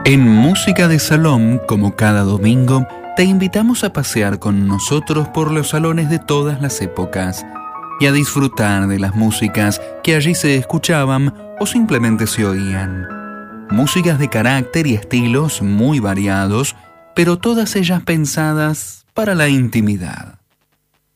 En Música de Salón, como cada domingo, te invitamos a pasear con nosotros por los salones de todas las épocas y a disfrutar de las músicas que allí se escuchaban o simplemente se oían. Músicas de carácter y estilos muy variados, pero todas ellas pensadas para la intimidad.